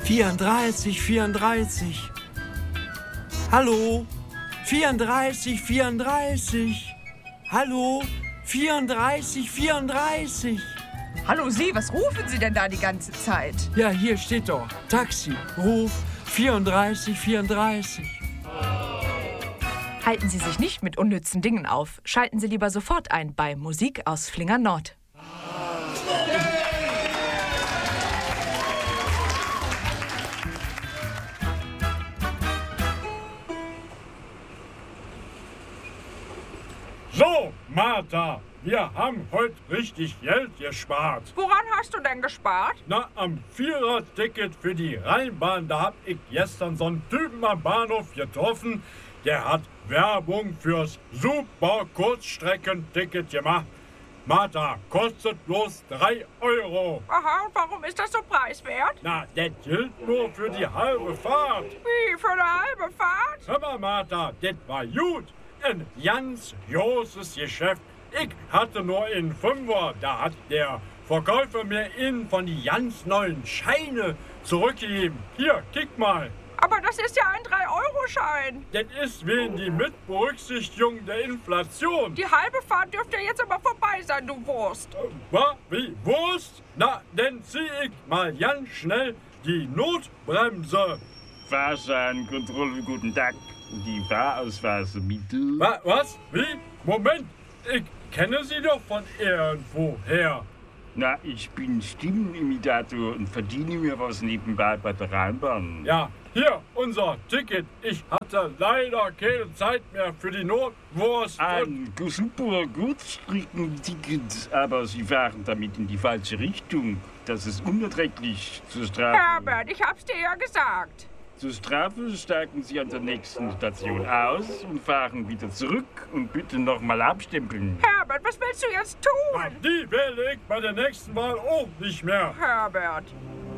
34, 34. Hallo? 34, 34. Hallo? 34, 34. Hallo Sie, was rufen Sie denn da die ganze Zeit? Ja, hier steht doch. Taxi, Ruf 34, 34. Halten Sie sich nicht mit unnützen Dingen auf. Schalten Sie lieber sofort ein bei Musik aus Flingern Nord. So, Martha, wir haben heute richtig Geld gespart. Woran hast du denn gespart? Na, am Vierer-Ticket für die Rheinbahn, da hab ich gestern so einen Typen am Bahnhof getroffen, der hat Werbung fürs super Kurzstreckenticket gemacht. Martha, kostet bloß 3 Euro. Aha, und warum ist das so preiswert? Na, das gilt nur für die halbe Fahrt. Wie, für eine halbe Fahrt? Hör mal, Martha, das war gut. Ein ganz großes Geschäft. Ich hatte nur einen Fünfer. Da hat der Verkäufer mir einen von die ganz neuen Scheine zurückgegeben. Hier, kick mal. Aber das ist ja ein 3-Euro-Schein. Das ist wegen die Mitberücksichtigung der Inflation. Die halbe Fahrt dürfte jetzt aber vorbei sein, du Wurst. Was? Wie? Wurst? Na, dann zieh ich mal ganz schnell die Notbremse. Fahrscheinkontrolle, guten Tag. Die Fahrausweismittel. Was? Wie? Moment, ich kenne Sie doch von irgendwoher. Na, ich bin Stimmenimitator und verdiene mir was nebenbei bei der Rheinbahn. Ja, hier, unser Ticket. Ich hatte leider keine Zeit mehr für die Notwurst. Ein super Kurzstreckenticket, aber Sie fahren damit in die falsche Richtung. Das ist unerträglich zur Strafe. Herbert, ich hab's dir ja gesagt. Zur Strafe steigen Sie an der nächsten Station aus und fahren wieder zurück und bitte nochmal abstempeln. Herbert, was willst du jetzt tun? Die wähle ich bei der nächsten Wahl auch nicht mehr. Herbert.